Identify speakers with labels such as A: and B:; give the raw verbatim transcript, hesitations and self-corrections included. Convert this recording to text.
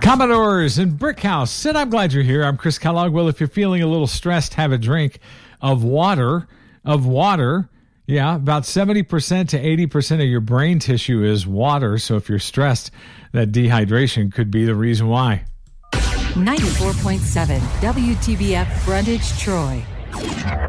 A: Commodores and Brickhouse. Sid, I'm glad you're here. I'm Chris Kellogg. Well, if you're feeling a little stressed, have a drink of water. Of water. Yeah, about seventy percent to eighty percent of your brain tissue is water. So if you're stressed, that dehydration could be the reason why.
B: ninety-four point seven W T B F Frontage Troy.